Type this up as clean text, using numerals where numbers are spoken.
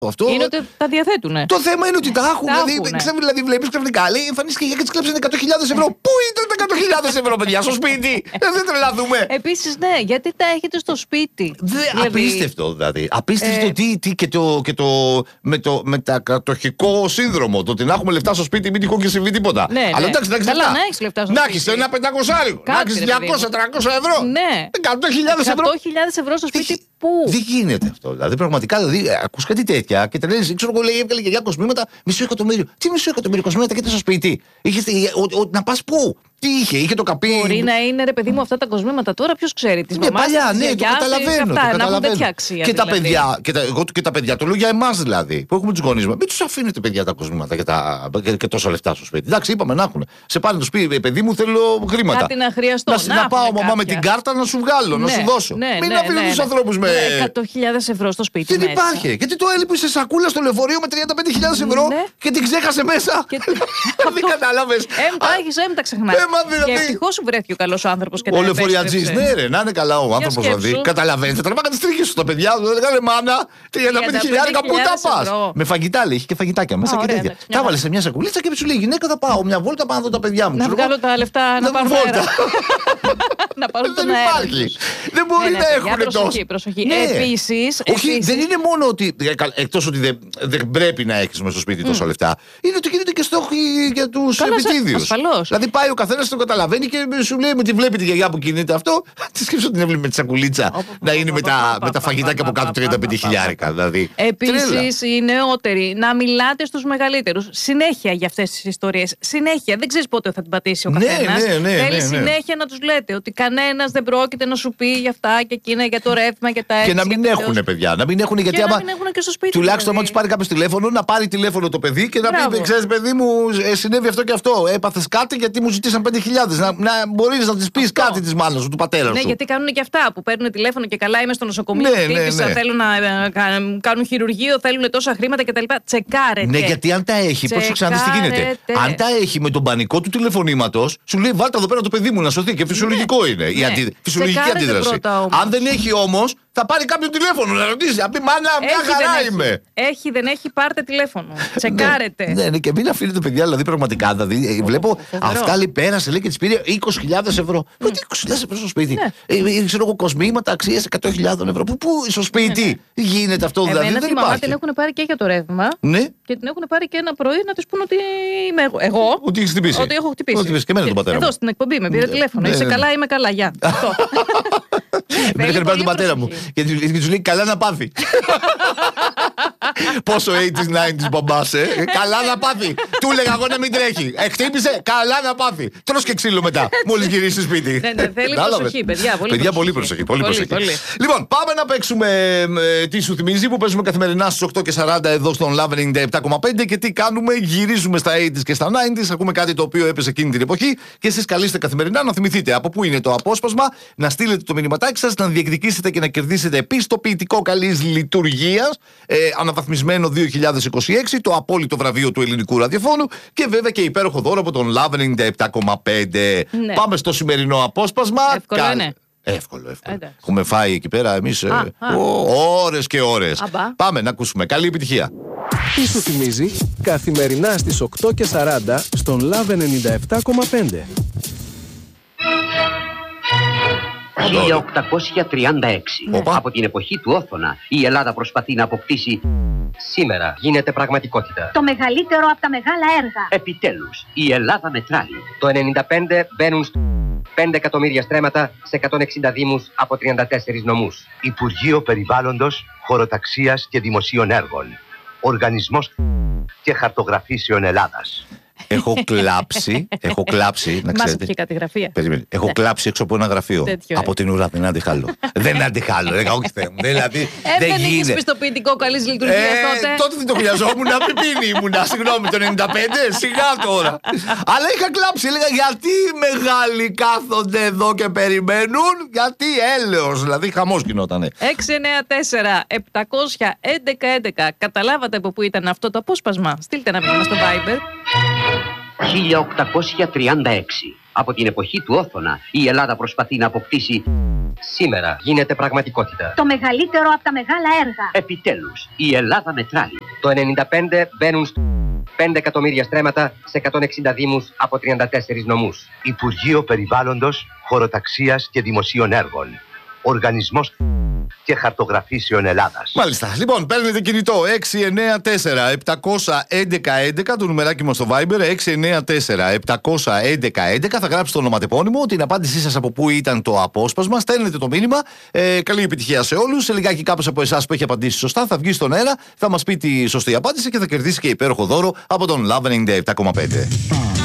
Αυτό. Είναι ότι τα διαθέτουνε. Το θέμα είναι ότι τα έχουν. Δηλαδή βλέπεις ξαφνικά, λέει, εμφανίστηκε και τις κλέψανε 100.000 ευρώ. Πού ήταν τα 100.000 ευρώ, παιδιά, στο σπίτι? Δεν τρελαθούμε. Επίσης, ναι, γιατί τα έχετε στο σπίτι. Απίστευτο δηλαδή. Απίστευτο τι και το μετακατοχικό σύνδρομο. Το ότι να έχουμε λεφτά στο σπίτι, μην τυχόν και συμβεί τίποτα. Αλλά εντάξει, να έχεις λεφτά. Να έχεις ένα 500, να έχεις 200-300 ευρώ. Ναι. 100.000 ευρώ. 100.000 ευρώ στο σπίτι. Πού? Δεν γίνεται αυτό. Δηλαδή, πραγματικά, ακούς κάτι τέτοια και τρελαίνεις. Ξέρω εγώ, λέει, έβγαλε για κοσμήματα $500,000. Τι $500,000 κοσμήματα και στο σπίτι? Να πας πού? Τι είχε το καπί. Μπορεί να είναι, ρε παιδί μου, αυτά τα κοσμήματα τώρα, ποιος ξέρει. Τις μαμάς, παλιά, ναι, το καταλαβαίνω. Να έχουν τέτοια αξία. Και τα παιδιά, εγώ και τα παιδιά, το λέω για εμάς δηλαδή, που έχουμε τους γονείς μας. Μην τους αφήνετε, παιδιά, τα κοσμήματα και τόσα λεφτά στο σπίτι. Εντάξει, είπαμε να έχουν. Σε πάνε το σπίτι, παιδί μου, θέλω χρήματα. Κάτι να χρειαστώ. Να πάω μαμά με την κάρτα να σου βγάλω, να σου δώσω. Μην αφήνετε τους ανθρώπους με 100.000 ευρώ στο σπίτι. Δεν υπάρχει. Γιατί το έλειπε σε σακούλα στο λεωφορείο με 35.000 ευρώ και την ξέχασε μέσα. Δεν κατάλαβες. Τα ξεχνάει. Και ευτυχώς σου βρέθηκε ο καλός άνθρωπος και τα επέστρεψε. Ο λεωφοριατζής, ναι, ρε, να είναι καλά ο άνθρωπος δηλαδή. Καταλαβαίνετε, τραβάγανε τις τρίχες σου τα παιδιά του. Λέγανε μάνα, 35.000 πού τα πας? Με φαγητά, λέει, είχε και φαγητάκια μέσα και τέτοια. Τα βάλε σε μια σακουλίτσα και σου λέει, γυναίκα, θα πάω μια βόλτα πάνω τα παιδιά μου. Να βγάλω τα λεφτά να πάρω βόλτα. Να πάρω τον αέρα. Δεν μπορεί να έχουν τόσο. Προσοχή. Επίσης. Όχι, δεν είναι μόνο ότι. Εκτός ότι δεν πρέπει να έχεις μέσα στο σπίτι τόσα λεφτά, είναι ότι γίνεται και στόχοι για τους επιτίδιους. Δηλαδή πάει ο καθένας, το καταλαβαίνει και σου λέει με τη βλέπει τη γιαγιά που κινείται αυτό. Τη σκέψω ότι την έβλεπε με τη σακουλίτσα να είναι με τα φαγητάκια από κάτω 35.000. Επίσης, οι νεότεροι να μιλάτε στους μεγαλύτερους συνέχεια για αυτές τις ιστορίες. Συνέχεια. Δεν ξέρεις πότε θα την πατήσει ο καθένας. Θέλει συνέχεια να τους λέτε ότι κανένας δεν πρόκειται να σου πει για αυτά και εκείνα, για το ρεύμα και τα έτσι. Και να μην έχουν, παιδιά. Να μην έχουν, γιατί άμα. Τουλάχιστον άμα του πάρει κάποιο τηλέφωνο, να πάρει τηλέφωνο το παιδί και να πει: ξέρεις, παιδί μου, συνέβη αυτό και αυτό. Έπαθες κάτι γιατί μου ζητήσαν 5.000. Να μπορείς να της πεις κάτι της μάνας σου, του πατέρα σου. Ναι, γιατί κάνουν και αυτά που παίρνουν τηλέφωνο και καλά είμαι στο νοσοκομείο. Θέλουν να κάνουν χειρουργείο, θέλουν τόσα χρήματα κτλ. Τσεκάρετε. Ναι, γιατί αν τα έχει, πώς ξαναδείς τι γίνεται. Αν τα έχει με τον πανικό του τηλεφωνήματος, σου λέει: βάλτε εδώ πέρα το παιδί μου να σωθεί. Και φυσιολογικό είναι η φυσιολογική αντίδραση. Αν δεν έχει όμως, θα πάρει κάποιο τηλέφωνο να ρωτήσει. Να πει μάνα, μια χαρά είμαι. Έχει, δεν έχει, πάρτε τηλέφωνο. Τσεκάρετε. Ναι, και μην αφήνετε παιδιά, δηλαδή πραγματικά. Δηλαδή, βλέπω αυτά λέει πέρασε λέει, και τη πήρε 20.000 ευρώ. Τι 20.000 ευρώ στο σπίτι. Ξέρω εγώ κοσμήματα αξίες 100.000 ευρώ. Πού στο σπίτι γίνεται αυτό δηλαδή. Εμένα τη μαμά την έχουν πάρει και για το ρεύμα. Και την έχουν πάρει και ένα πρωί να τη πούνε ότι είμαι εγώ. Ότι έχει χτυπήσει. Ότι έχω χτυπήσει. Και εμένα τον πατέρα μου. Εδώ στην εκπομπή με πήρε τηλέφωνο. Είσαι καλά, είμαι καλά. Γεια. Με έκανε πάρει τον πατέρα μου. Και του λέει καλά να πάθει. Πόσο 80s, 90s μπαμπάς, καλά να πάθει. Του έλεγα εγώ να μην τρέχει. Χτύπησε, καλά να πάθει. Τρως και ξύλο μετά, μόλις γυρίσει σπίτι. Ναι, θέλει προσοχή, παιδιά. Παιδιά, πολύ προσοχή. Λοιπόν, πάμε να παίξουμε τι σου θυμίζει που παίζουμε καθημερινά στις 8:40 εδώ στον Love 97,5 και τι κάνουμε, γυρίζουμε στα 80s και στα 90s. Ακούμε κάτι το οποίο έπεσε εκείνη την εποχή και εσείς καλείστε καθημερινά να θυμηθείτε από πού είναι το απόσπασμα, να στείλετε το μηνυματάκι σας, να διεκδικήσετε και να κερδίσετε πιστοποιητικό καλής λειτουργίας, αναβαθμισμένο 2026, το απόλυτο βραβείο του ελληνικού ραδιοφώνου και βέβαια και υπέροχο δώρο από τον Love 97,5. Ναι. Πάμε στο σημερινό απόσπασμα. Εύκολο είναι. Εύκολο. Έχουμε φάει εκεί πέρα εμείς ώρες και ώρες. Πάμε να ακούσουμε. Καλή επιτυχία. Τι σου θυμίζει καθημερινά στις 8:40 στον Love 97,5. 1836. Από την εποχή του Όθωνα η Ελλάδα προσπαθεί να αποκτήσει. Σήμερα γίνεται πραγματικότητα. Το μεγαλύτερο από τα μεγάλα έργα. Επιτέλους, η Ελλάδα μετράει. Το 95 μπαίνουν 5 εκατομμύρια στρέμματα σε 160 δήμους από 34 νομούς. Υπουργείο Περιβάλλοντος, Χωροταξίας και Δημοσίων Έργων. Οργανισμός και Χαρτογραφήσεων Ελλάδας. Έχω κλάψει, να ξέρετε. Και κατηγραφία. Περίμενε. Έχω κλάψει έξω από ένα γραφείο. Από την ουρά, δεν αντιχάλω. Δεν αντιχάλω. Όχι Θεέ μου. Δηλαδή, δεν έχεις πιστοποιητικό καλής λειτουργίας τότε. Τότε δεν το χρειαζόμουν. Πεπίνη ήμουνα. Συγγνώμη, το 95. Σιγά τώρα. Αλλά είχα κλάψει. Έλεγα γιατί οι μεγάλοι κάθονται εδώ και περιμένουν. Γιατί έλεος. Δηλαδή χαμός γινότανε. 694-700-1111. Καταλάβατε από πού ήταν αυτό το απόσπασμα. Στείλτε ένα μήνυμα στο Viber. 1836. Από την εποχή του Όθωνα η Ελλάδα προσπαθεί να αποκτήσει. Σήμερα γίνεται πραγματικότητα. Το μεγαλύτερο από τα μεγάλα έργα. Επιτέλους, η Ελλάδα μετράει. Το 95 μπαίνουν 5 εκατομμύρια στρέμματα σε 160 δήμους από 34 νομούς. Υπουργείο Περιβάλλοντος, Χωροταξίας και Δημοσίων Έργων. Οργανισμός και Χαρτογραφήσεων Ελλάδας. Μάλιστα. Λοιπόν, παίρνετε κινητό 694-711-11, το νουμεράκι μας στο Viber 694-711-11. Θα γράψετε το ονοματεπώνυμο, την απάντησή σας από πού ήταν το απόσπασμα. Στέλνετε το μήνυμα. Καλή επιτυχία σε όλους. Σε λιγάκι κάποιος από εσάς που έχει απαντήσει σωστά θα βγει στον αέρα, θα μας πει τη σωστή απάντηση και θα κερδίσει και υπέροχο δώρο από τον Love 97,5.